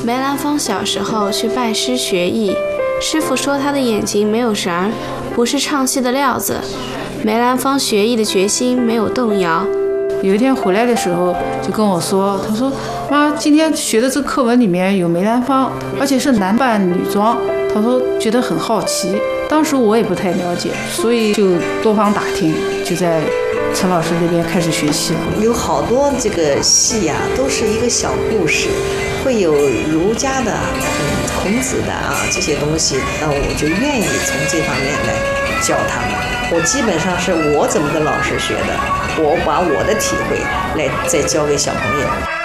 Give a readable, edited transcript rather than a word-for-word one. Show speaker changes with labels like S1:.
S1: 梅兰芳小时候去拜师学艺，师傅说他的眼睛没有神儿，不是唱戏的料子。梅兰芳学艺的决心没有动摇。
S2: 有一天回来的时候就跟我说，他说妈，今天学的这个课文里面有梅兰芳，而且是男扮女装，他说觉得很好奇。当时我也不太了解，所以就多方打听，就在陈老师那边开始学习了。
S3: 有好多这个戏呀，都是一个小故事，会有儒家的、孔子的这些东西，那我就愿意从这方面来教他们。我基本上是我怎么跟老师学的，我把我的体会来再教给小朋友。